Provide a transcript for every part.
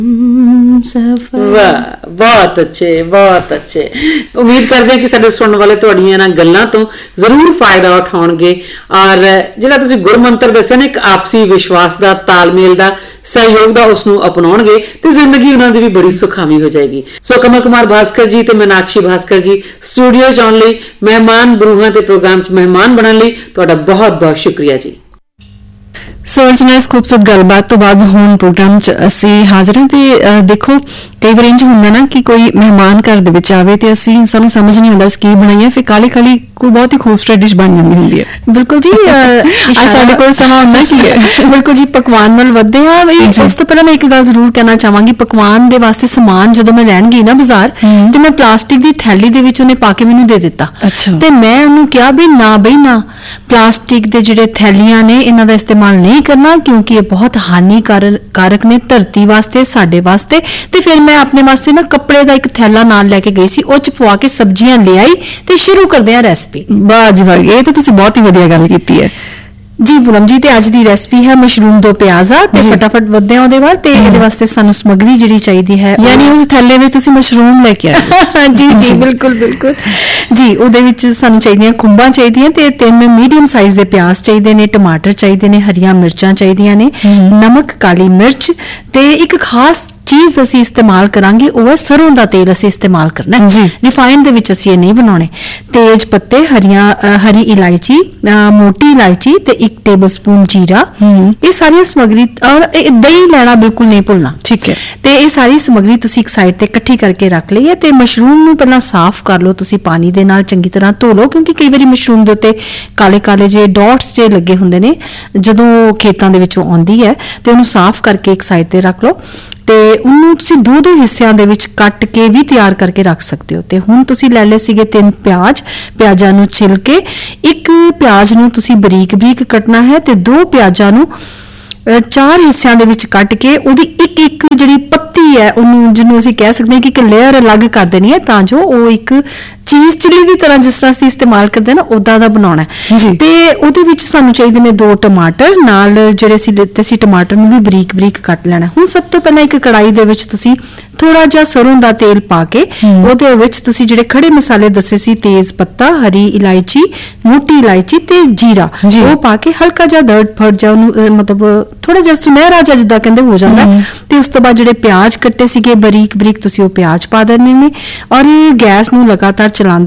ਵਾਹ, ਬਹੁਤ ਅੱਛੇ, ਬਹੁਤ ਅੱਛੇ। ਉਮੀਦ ਕਰਦੇ ਹਾਂ ਕਿ ਸਾਡੇ ਸੁਣਨ ਵਾਲੇ ਤੁਹਾਡੀਆਂ ਇਹਨਾਂ ਗੱਲਾਂ ਤੋਂ ਜ਼ਰੂਰ ਫਾਇਦਾ ਉਠਾਉਣਗੇ ਔਰ ਜਿਹੜਾ ਤੁਸੀਂ ਗੁਰ ਮੰਤਰ ਦੱਸਿਆ ਨਾ, ਇੱਕ ਆਪਸੀ ਵਿਸ਼ਵਾਸ ਦਾ, ਤਾਲਮੇਲ ਦਾ, ਸਹਿਯੋਗ ਦਾ, ਉਸ ਨੂੰ ਅਪਣਾਉਣਗੇ ਤੇ ਜ਼ਿੰਦਗੀ ਉਹਨਾਂ ਦੀ ਵੀ ਬੜੀ ਸੁਖਾਵੀ ਹੋ ਜਾਏਗੀ। ਸੋ ਕਮਲ ਕੁਮਾਰ ਭਾਸਕਰ ਜੀ ਤੇ ਮੀਨਾਕਸ਼ੀ ਭਾਸਕਰ ਜੀ ਸਟੂਡੀਓ 'ਚ ਆਉਣ ਲਈ, ਮਹਿਮਾਨ ਬਰੂਹਾਂ ਤੇ ਪ੍ਰੋਗਰਾਮ 'ਚ ਮਹਿਮਾਨ ਬਣਨ ਲਈ ਤੁਹਾਡਾ ਬਹੁਤ ਬਹੁਤ ਸ਼ੁਕਰੀਆ ਜੀ। ਸੋ ਅਰਚਨਾ, ਇਸ ਖੂਬਸੂਰਤ ਗੱਲਬਾਤ ਤੋਂ ਬਾਅਦ ਹੁਣ ਪ੍ਰੋਗਰਾਮ 'ਚ ਅਸੀਂ ਹਾਜ਼ਰ ਹਾਂ ਤੇ ਦੇਖੋ ਕਈ ਵਾਰ ਇੰਝ ਹੁੰਦਾ ਨਾ ਕਿ ਕੋਈ ਮਹਿਮਾਨ ਘਰ ਦੇ ਵਿੱਚ ਆਵੇ ਤੇ ਸਾਨੂੰ ਸਮਝ ਨਹੀਂ ਆਉਂਦਾ ਕੀ ਬਣਾਈਏ, ਫਿਰ ਕਾਲੀ ਕਾਲੀ ਕੋਈ ਬਹੁਤ ਹੀ ਖੂਬਸੂਰਤ ਡਿਸ਼ ਬਣ ਜਾਂਦੀ ਹੁੰਦੀ ਹੈ। ਬਿਲਕੁਲ ਜੀ, ਸਾਡੇ ਕੋਲ ਸਮਾਂ ਹੁੰਦਾ ਕੀ ਹੈ। ਬਿਲਕੁਲ ਜੀ, ਪਕਵਾਨ ਵੱਲ ਵਧਦੇ ਹਾਂ। ਉਸ ਤੋਂ ਪਹਿਲਾਂ ਮੈਂ ਇੱਕ ਗੱਲ ਜ਼ਰੂਰ ਕਹਿਣਾ ਚਾਹਾਂਗੀ, ਪਕਵਾਨ ਦੇ ਵਾਸਤੇ ਸਮਾਨ ਜਦੋਂ ਮੈਂ ਲੈਣ ਗਈ ਨਾ ਬਾਜ਼ਾਰ, ਤੇ ਮੈਂ ਪਲਾਸਟਿਕ ਦੀ ਥੈਲੀ ਦੇ ਵਿੱਚ ਉਹਨੇ ਪਾ ਕੇ ਮੈਨੂੰ ਦੇ ਦਿੱਤਾ ਤੇ ਮੈਂ ਉਹਨੂੰ ਕਿਹਾ ਵੀ ਨਾ ਬਈ ਨਾ, ਪਲਾਸਟਿਕ ਦੇ ਜਿਹੜੇ ਥੈਲੀਆਂ ਨੇ ਇਹਨਾਂ ਦਾ ਇਸਤੇਮਾਲ ਨਹੀਂ ਕਰਨਾ ਕਿਉਂਕਿ ਇਹ ਬਹੁਤ ਹਾਨੀਕਾਰਕ ਨੇ ਧਰਤੀ ਵਾਸਤੇ, ਸਾਡੇ ਵਾਸਤੇ। ਤੇ ਫਿਰ ਮੈਂ ਆਪਣੇ ਵਾਸਤੇ ਨਾ ਕੱਪੜੇ ਦਾ ਇੱਕ ਥੈਲਾ ਨਾਲ ਲੈ ਕੇ ਗਈ ਸੀ, ਉਹ 'ਚ ਪਵਾ ਕੇ ਸਬਜ਼ੀਆਂ ਲਿਆਈ ਤੇ ਸ਼ੁਰੂ ਕਰਦੇ ਹਾਂ ਰੈਸਪੀ। ਵਾਹ ਜੀ ਵਾਹ, ਇਹ ਤਾਂ ਤੁਸੀਂ ਬਹੁਤ ਹੀ ਵਧੀਆ ਗੱਲ ਕੀਤੀ ਹੈ ਜੀ ਪੂਨਮ ਜੀ। ਤੇ ਅੱਜ ਦੀ ਰੈਸਪੀ ਹੈ ਮਸ਼ਰੂਮ ਦੋ ਪਿਆਜ਼ਾ। ਤੇ ਫਟਾਫਟ ਵਧਦੇ ਹਾਂ ਉਹਦੇ ਬਾਅਦ। ਤੇ ਇਹਦੇ ਵਾਸਤੇ ਸਾਨੂੰ ਸਮੱਗਰੀ ਜਿਹੜੀ ਚਾਹੀਦੀ ਹੈ, ਯਾਨੀ ਉਸ ਥੈਲੇ ਵਿੱਚ ਤੁਸੀਂ ਮਸ਼ਰੂਮ ਲੈ ਕੇ ਆਏ। ਜੀ ਜੀ ਬਿਲਕੁਲ ਬਿਲਕੁਲ ਜੀ। ਉਹਦੇ ਵਿੱਚ ਸਾਨੂੰ ਚਾਹੀਦੀਆਂ ਖੁੰਬਾਂ ਚਾਹੀਦੀਆਂ ਤੇ 3 ਮੀਡੀਅਮ ਸਾਈਜ਼ ਦੇ ਪਿਆਜ਼ ਚਾਹੀਦੇ ਨੇ, ਟਮਾਟਰ ਚਾਹੀਦੇ ਨੇ, ਹਰੀਆਂ ਮਿਰਚਾਂ ਚਾਹੀਦੀਆਂ ਨੇ, ਨਮਕ, ਕਾਲੀ ਮਿਰਚ ਤੇ ਇੱਕ ਖਾਸ ਚੀਜ਼ ਅਸੀਂ ਇਸਤੇਮਾਲ ਕਰਾਂਗੇ, ਉਹ ਹੈ ਸਰੋਂ ਦਾ ਤੇਲ ਅਸੀਂ ਇਸਤੇਮਾਲ ਕਰਨਾ ਹੈ। ਰਿਫਾਈਨਡ ਦੇ ਵਿੱਚ ਅਸੀਂ ਇਹ ਨਹੀਂ ਬਣਾਉਣੇ। ਤੇਜ ਪੱਤੇ, ਹਰੀ ਇਲਾਇਚੀ, ਮੋਟੀ ਇਲਾਇਚੀ ਤੇ 1 ਟੇਬਲਸਪੂਨ ਜੀਰਾ, ਇਹ ਸਾਰੀਆਂ ਸਮੱਗਰੀ। ਔਰ ਦਹੀਂ ਲੈਣਾ ਬਿਲਕੁਲ ਨਹੀਂ ਭੁੱਲਣਾ, ਠੀਕ ਹੈ। ਤੇ ਇਹ ਸਾਰੀ ਸਮੱਗਰੀ ਤੁਸੀਂ ਇੱਕ ਸਾਈਡ ਤੇ ਇਕੱਠੀ ਕਰਕੇ ਰੱਖ ਲਈ ਹੈ। ਤੇ ਮਸ਼ਰੂਮ ਨੂੰ ਪਹਿਲਾਂ ਸਾਫ਼ ਕਰ ਲਓ ਤੁਸੀਂ, ਪਾਣੀ ਦੇ ਨਾਲ ਚੰਗੀ ਤਰ੍ਹਾਂ ਧੋ ਲਓ ਕਿਉਂਕਿ ਕਈ ਵਾਰੀ ਮਸ਼ਰੂਮ ਦੇ ਉੱਤੇ ਕਾਲੇ ਕਾਲੇ ਜਿਹੇ ਡਾਟਸ ਜਿਹੇ ਲੱਗੇ ਹੁੰਦੇ ਨੇ ਜਦੋਂ ਖੇਤਾਂ ਦੇ ਵਿੱਚੋਂ ਆਉਂਦੀ ਹੈ। ਤੇ ਉਹਨੂੰ ਸਾਫ਼ ਕਰਕੇ ਇੱਕ ਸਾਈਡ ਤੇ ਰੱਖ ਲਓ ਤੇ ਉਹਨੂੰ ਤੁਸੀਂ 2 ਹਿੱਸਿਆਂ ਦੇ ਵਿੱਚ ਕੱਟ ਕੇ ਵੀ ਤਿਆਰ ਕਰਕੇ ਰੱਖ ਸਕਦੇ ਹੋ। ਤੇ ਹੁਣ ਤੁਸੀਂ ਲੈ ਲਏ ਸੀਗੇ 3 ਪਿਆਜ਼ਾਂ ਨੂੰ ਛਿਲ ਕੇ, ਇੱਕ ਪਿਆਜ਼ ਨੂੰ ਤੁਸੀਂ ਬਰੀਕ ਬਰੀਕ ਕੱਟਣਾ ਹੈ ਤੇ 2 ਪਿਆਜ਼ਾਂ ਨੂੰ 4 ਹਿੱਸਿਆਂ ਦੇ ਵਿੱਚ ਕੱਟ ਕੇ ਉਹਦੀ ਇੱਕ ਜਿਹੜੀ ਪੱਤੀ ਹੈ ਉਹਨੂੰ, ਜਿਹਨੂੰ ਅਸੀਂ ਕਹਿ ਸਕਦੇ ਹਾਂ ਕਿ ਇੱਕ ਲੇਅਰ ਅਲੱਗ ਕਰ ਦੇਣੀ ਹੈ ਤਾਂ ਜੋ ਉਹ ਇੱਕ ਚੀਜ਼ ਚਿੱਲੀ ਦੀ ਤਰ੍ਹਾਂ ਜਿਸ ਤਰ੍ਹਾਂ ਅਸੀਂ ਇਸਤੇਮਾਲ ਕਰਦੇ ਨਾ ਉਦਾਂ ਦਾ ਬਣਾਉਣਾ ਹੈ। ਤੇ ਉਹਦੇ ਵਿੱਚ ਸਾਨੂੰ ਚਾਹੀਦੇ ਨੇ 2 ਟਮਾਟਰ, ਨਾਲ ਜਿਹੜੇ ਅਸੀਂ ਲਿੱਤੇ ਸੀ ਟਮਾਟਰ ਨੂੰ ਵੀ ਬਰੀਕ ਬਰੀਕ ਕੱਟ ਲੈਣਾ। ਹੁਣ ਸਭ ਤੋਂ ਪਹਿਲਾਂ ਇੱਕ ਕੜਾਈ ਦੇ ਵਿੱਚ ਤੁਸੀਂ ਥੋੜਾ ਜਿਹਾ ਸਰੋਂ ਦਾ ਤੇਲ ਪਾ ਕੇ ਉਹਦੇ ਵਿੱਚ ਤੁਸੀਂ ਜਿਹੜੇ ਖੜੇ ਮਸਾਲੇ ਦੱਸੇ ਸੀ, ਤੇਜ਼ ਪੱਤਾ, ਹਰੀ ਇਲਾਇਚੀ, ਮੋਟੀ ਇਲਾਇਚੀ ਤੇ ਜੀਰਾ, ਉਹ ਪਾ ਕੇ ਹਲਕਾ ਜਿਹਾ ਦਰਦ ਜਾ ਉਹਨੂੰ, ਮਤਲਬ ਥੋੜਾ ਜਿਹਾ ਸੁਨਹਿਰਾ ਜਿਹਾ ਜਿੱਦਾਂ ਕਹਿੰਦੇ ਹੋ ਜਾਂਦਾ। ਤੇ ਉਸ ਤੋਂ ਬਾਅਦ ਜਿਹੜੇ ਪਿਆਜ਼ ਕੱਟੇ ਸੀਗੇ ਬਰੀਕ ਬਰੀਕ ਤੁਸੀਂ ਉਹ ਪਿਆਜ਼ ਪਾ ਦੇਣੇ ਨੇ ਔਰ ਗੈਸ ਨੂੰ ਲਗਾਤਾਰ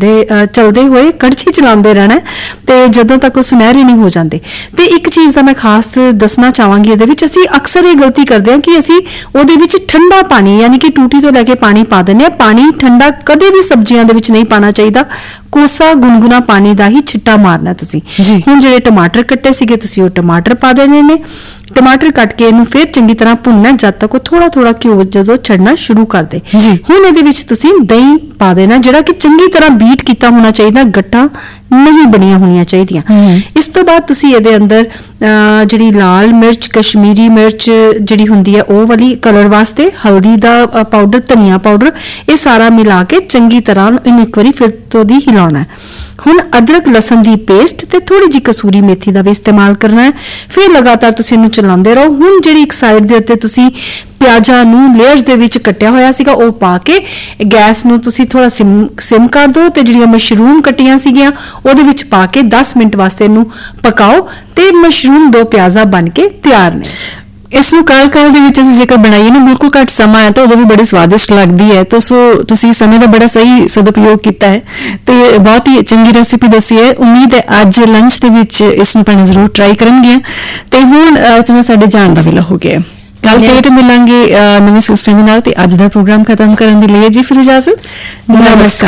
ਚਲਦੇ ਹੋਏ ਕੜਛੀ ਚਲਾਉਂਦੇ ਰਹਿਣਾ ਤੇ ਜਦੋਂ ਤੱਕ ਉਹ ਸੁਨਹਿਰੇ ਨਹੀਂ ਹੋ ਜਾਂਦੇ। ਤੇ ਇੱਕ ਚੀਜ਼ ਦਾ ਮੈਂ ਖਾਸ ਦੱਸਣਾ ਚਾਹਾਂਗੀ, ਇਹਦੇ ਵਿੱਚ ਅਸੀਂ ਅਕਸਰ ਇਹ ਗਲਤੀ ਕਰਦੇ ਹਾਂ ਕਿ ਅਸੀਂ ਉਹਦੇ ਵਿੱਚ ਠੰਡਾ ਪਾਣੀ ਯਾਨੀ ਕਿ ਟੂਟੀ ਤੋਂ ਲੈ ਕੇ ਪਾਣੀ ਪਾ ਦਿੰਦੇ ਹਾਂ। ਪਾਣੀ ਠੰਡਾ ਕਦੇ ਵੀ ਸਬਜ਼ੀਆਂ ਦੇ ਵਿੱਚ ਨਹੀਂ ਪਾਣਾ ਚਾਹੀਦਾ, ਕੋਸਾ ਗੁਨਗੁਨਾ ਪਾਣੀ ਦਾ ਹੀ ਛਿੱਟਾ ਮਾਰਨਾ ਤੁਸੀਂ। ਹੁਣ ਜਿਹੜੇ ਟਮਾਟਰ ਕੱਟੇ ਸੀਗੇ ਤੁਸੀਂ ਉਹ ਟਮਾਟਰ ਪਾ ਦੇਣੇ ਨੇ। ਟਮਾਟਰ ਕੱਟ ਕੇ ਇਹਨੂੰ ਫਿਰ ਚੰਗੀ ਤਰ੍ਹਾਂ ਭੁੰਨਣਾ ਜਦ ਤੱਕ ਉਹ ਥੋੜਾ ਥੋੜਾ ਘਿਓ ਜਦੋਂ ਛੱਡਣਾ ਸ਼ੁਰੂ ਕਰ ਦੇ। ਹੁਣ ਇਹਦੇ ਵਿੱਚ ਤੁਸੀਂ ਦਹੀਂ ਪਾ ਦੇਣਾ ਜਿਹੜਾ ਕਿ ਚੰਗੀ ਤਰ੍ਹਾਂ ਬੀਟ ਕੀਤਾ ਹੋਣਾ ਚਾਹੀਦਾ, ਗੱਟਾਂ ਨਹੀਂ ਬਣੀਆਂ ਹੋਣੀਆਂ ਚਾਹੀਦੀਆਂ। ਇਸ ਤੋਂ ਬਾਅਦ ਤੁਸੀਂ ਇਹਦੇ ਅੰਦਰ ਜਿਹੜੀ ਲਾਲ ਮਿਰਚ, ਕਸ਼ਮੀਰੀ ਮਿਰਚ ਜਿਹੜੀ ਹੁੰਦੀ ਹੈ ਉਹ ਵਾਲੀ ਕਲਰ ਵਾਸਤੇ, ਹਲਦੀ ਦਾ ਪਾਊਡਰ, ਧਨੀਆ ਪਾਊਡਰ, ਇਹ ਸਾਰਾ ਮਿਲਾ ਕੇ ਚੰਗੀ ਤਰ੍ਹਾਂ ਇਹਨੂੰ ਇੱਕ ਵਾਰੀ ਫਿਰ ਤੋਂ ਦੀ ਹਿਲਾਉਣਾ ਹੈ। ਹੁਣ ਅਦਰਕ ਲਸਣ ਦੀ ਪੇਸਟ ਤੇ ਥੋੜੀ ਜਿਹੀ ਕਸੂਰੀ ਮੇਥੀ ਦਾ ਵੀ ਇਸਤੇਮਾਲ ਕਰਨਾ ਹੈ। ਫਿਰ ਲਗਾਤਾਰ ਤੁਸੀਂ ਇਹਨੂੰ ਚਲਾਉਂਦੇ ਰਹੋ। ਹੁਣ ਜਿਹੜੀ ਇੱਕ ਸਾਈਡ ਦੇ ਉੱਤੇ ਤੁਸੀਂ ਪਿਆਜ਼ਾਂ ਨੂੰ ਲੇਅਰਸ ਦੇ ਵਿੱਚ ਕੱਟਿਆ ਹੋਇਆ ਸੀਗਾ ਉਹ ਪਾ ਕੇ ਗੈਸ ਨੂੰ ਤੁਸੀਂ ਥੋੜਾ ਸਿਮ ਕਰ ਦਿਓ ਤੇ ਜਿਹੜੀਆਂ ਮਸ਼ਰੂਮ ਕੱਟੀਆਂ ਸੀਗੀਆਂ ਉਹਦੇ ਵਿੱਚ ਪਾ ਕੇ 10 ਮਿੰਟ ਵਾਸਤੇ ਇਹਨੂੰ ਪਕਾਓ ਤੇ ਮਸ਼ਰੂਮ ਦੋ ਪਿਆਜ਼ਾ ਬਣ ਕੇ ਤਿਆਰ ਨੇ। ਇਸ ਨੂੰ ਕਾਲ ਦੇ ਵਿੱਚ ਅਸੀਂ ਜੇਕਰ ਬਣਾਈਏ ਨਾ ਬਿਲਕੁਲ ਘੱਟ ਸਮਾਂ ਹੈ ਤਾਂ ਉਦੋਂ ਵੀ ਬੜੀ ਸਵਾਦਿਸ਼ਟ ਲੱਗਦੀ ਹੈ। ਤਾਂ ਤੁਸੀਂ ਸਮੇਂ ਦਾ ਬੜਾ ਸਹੀ ਸਦਉਪਯੋਗ ਕੀਤਾ ਹੈ ਤੇ ਬਹੁਤ ਹੀ ਚੰਗੀ ਰੈਸਿਪੀ ਦੱਸੀ ਹੈ। ਉਮੀਦ ਹੈ ਅੱਜ ਲੰਚ ਦੇ ਵਿੱਚ ਇਸ ਨੂੰ ਭੈਣਾਂ ਜ਼ਰੂਰ ਟਰਾਈ ਕਰਨਗੀਆਂ। ਤੇ ਹੁਣ ਉਤਨਾ ਸਾਡੇ ਜਾਣ ਦਾ ਵੇਲਾ ਹੋ ਗਿਆ। ਕੱਲ ਫੇਰ ਮਿਲਾਂਗੇ ਨਵੇਂ ਸਿਲਸਿਲੇ ਦੇ ਨਾਲ ਤੇ ਅੱਜ ਦਾ ਪ੍ਰੋਗਰਾਮ ਖਤਮ ਕਰਨ ਦੀ ਲਈ ਜੀ ਫਿਰ ਇਜਾਜ਼ਤ। ਨਮਸਕਾਰ।